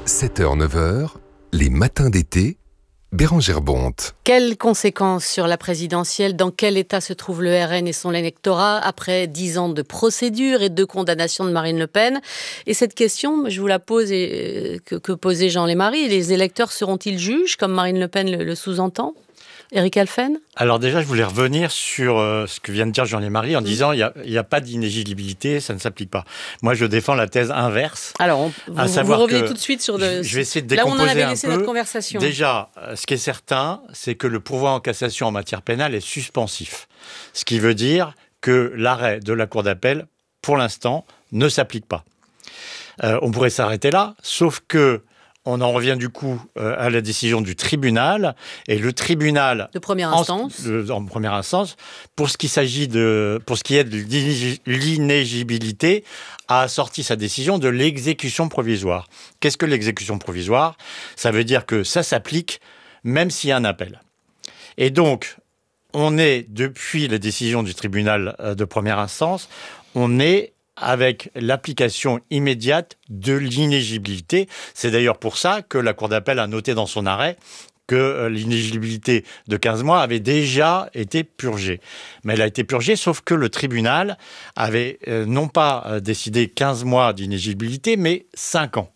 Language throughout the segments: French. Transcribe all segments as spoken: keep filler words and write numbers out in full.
sept heures neuf heures, les matins d'été, Bérangère Bonte. Quelles conséquences sur la présidentielle? Dans quel état se trouve le R N et son électorat après dix ans de procédure et de condamnation de Marine Le Pen? Et cette question, je vous la pose et que, que posait Jean Lémarie. Les électeurs seront-ils juges, comme Marine Le Pen le, le sous-entend? Éric Alphen? Alors déjà, je voulais revenir sur euh, ce que vient de dire Jean Lémarie en mmh. disant il n'y a, a pas d'inéligibilité, ça ne s'applique pas. Moi, je défends la thèse inverse. Alors, on, vous, à savoir vous revenez que tout de suite sur le, je vais essayer de décomposer là où on en avait un laissé peu. notre conversation. Déjà, ce qui est certain, c'est que le pourvoi en cassation en matière pénale est suspensif. Ce qui veut dire que l'arrêt de la Cour d'appel, pour l'instant, ne s'applique pas. Euh, on pourrait s'arrêter là, sauf que on en revient du coup euh, à la décision du tribunal, et le tribunal de première instance, en, de, en première instance, pour ce qui s'agit de, pour ce qui est de l'inéligibilité, a assorti sa décision de l'exécution provisoire. Qu'est-ce que l'exécution provisoire? Ça veut dire que ça s'applique même s'il y a un appel. Et donc, on est depuis la décision du tribunal de première instance, on est avec l'application immédiate de l'inéligibilité. C'est d'ailleurs pour ça que la Cour d'appel a noté dans son arrêt que l'inéligibilité de quinze mois avait déjà été purgée. Mais elle a été purgée, sauf que le tribunal avait euh, non pas euh, décidé quinze mois d'inéligibilité, mais cinq ans.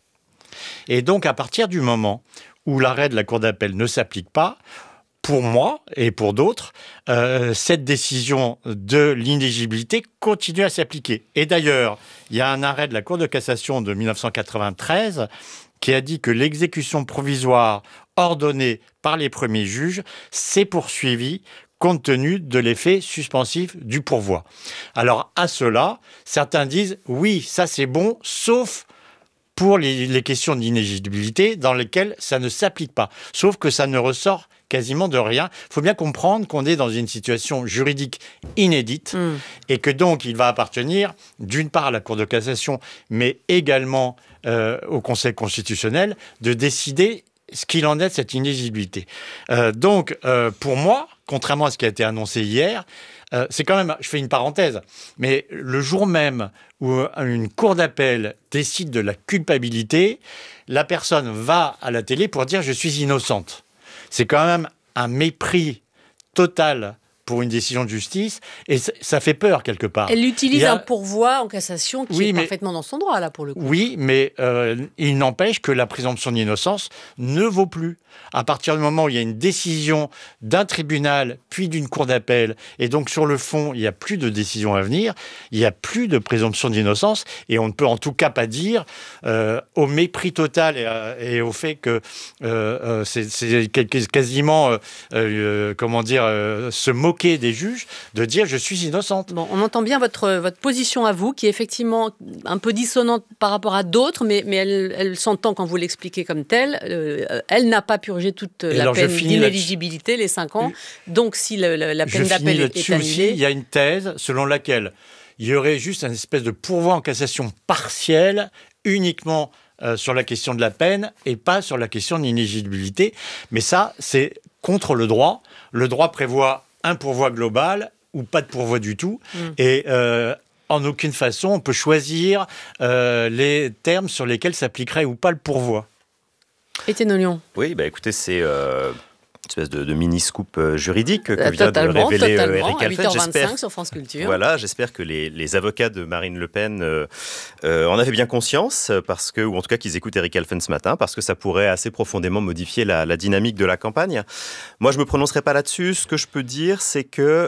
Et donc, à partir du moment où l'arrêt de la Cour d'appel ne s'applique pas, pour moi et pour d'autres, euh, cette décision de l'inéligibilité continue à s'appliquer. Et d'ailleurs, il y a un arrêt de la Cour de cassation de dix-neuf cent quatre-vingt-treize qui a dit que l'exécution provisoire ordonnée par les premiers juges s'est poursuivie compte tenu de l'effet suspensif du pourvoi. Alors à cela, certains disent « oui, ça c'est bon, sauf pour les, les questions d'inéligibilité dans lesquelles ça ne s'applique pas. » Sauf que ça ne ressort quasiment de rien. Il faut bien comprendre qu'on est dans une situation juridique inédite mmh. et que donc il va appartenir d'une part à la Cour de cassation, mais également euh, au Conseil constitutionnel de décider ce qu'il en est de cette inéligibilité. Euh, donc, euh, pour moi, contrairement à ce qui a été annoncé hier, euh, c'est quand même, je fais une parenthèse, mais le jour même où une cour d'appel décide de la culpabilité, la personne va à la télé pour dire « je suis innocente ». C'est quand même un mépris total pour une décision de justice, et ça fait peur quelque part. Elle utilise a... un pourvoi en cassation qui oui, est mais... parfaitement dans son droit, là, pour le coup. Oui, mais euh, il n'empêche que la présomption d'innocence ne vaut plus. À partir du moment où il y a une décision d'un tribunal, puis d'une cour d'appel, et donc sur le fond, il n'y a plus de décision à venir, il n'y a plus de présomption d'innocence, et on ne peut en tout cas pas dire, euh, au mépris total et, euh, et au fait que euh, c'est, c'est quasiment, euh, euh, comment dire, euh, se moquer des juges, de dire je suis innocente. Bon, on entend bien votre, votre position à vous, qui est effectivement un peu dissonante par rapport à d'autres, mais, mais elle, elle s'entend quand vous l'expliquez comme telle. Euh, elle n'a pas purgé toute Et la alors, peine d'inéligibilité, les cinq ans. Donc, si le, le, la peine je d'appel est, est annulée... Aussi, il y a une thèse selon laquelle il y aurait juste une espèce de pourvoi en cassation partielle, uniquement euh, sur la question de la peine et pas sur la question de l'inéligibilité. Mais ça, c'est contre le droit. Le droit prévoit un pourvoi global ou pas de pourvoi du tout. Mmh. Et euh, en aucune façon, on peut choisir euh, les termes sur lesquels s'appliquerait ou pas le pourvoi. Étienne Ollion. Oui, bah écoutez, c'est... Euh... une espèce de, de mini-scoop euh, juridique que vient totalement, de révéler totalement, Éric Alphen. À huit heures vingt-cinq sur France Culture. Voilà, j'espère que les, les avocats de Marine Le Pen euh, euh, en avaient bien conscience, parce que, ou en tout cas qu'ils écoutent Éric Alphen ce matin, parce que ça pourrait assez profondément modifier la, la dynamique de la campagne. Moi, je ne me prononcerai pas là-dessus. Ce que je peux dire, c'est que,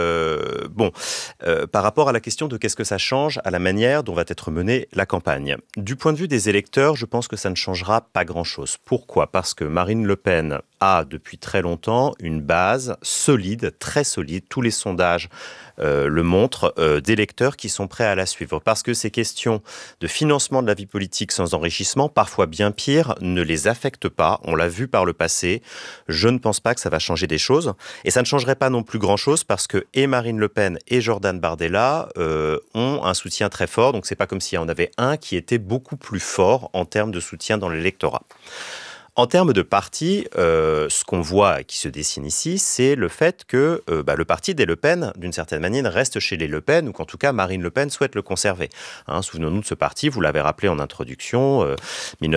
euh, bon, euh, par rapport à la question de qu'est-ce que ça change à la manière dont va être menée la campagne, du point de vue des électeurs, je pense que ça ne changera pas grand-chose. Pourquoi ? Parce que Marine Le Pen a, depuis très longtemps, une base solide, très solide. Tous les sondages euh, le montrent, euh, d'électeurs qui sont prêts à la suivre. Parce que ces questions de financement de la vie politique sans enrichissement, parfois bien pire, ne les affectent pas. On l'a vu par le passé. Je ne pense pas que ça va changer des choses. Et ça ne changerait pas non plus grand-chose parce que et Marine Le Pen et Jordan Bardella euh, ont un soutien très fort. Donc c'est pas comme s'il y en avait un qui était beaucoup plus fort en termes de soutien dans l'électorat. En termes de parti, euh, ce qu'on voit qui se dessine ici, c'est le fait que euh, bah, le parti des Le Pen, d'une certaine manière, reste chez les Le Pen, ou qu'en tout cas Marine Le Pen souhaite le conserver. Hein, souvenons-nous de ce parti, vous l'avez rappelé en introduction, euh,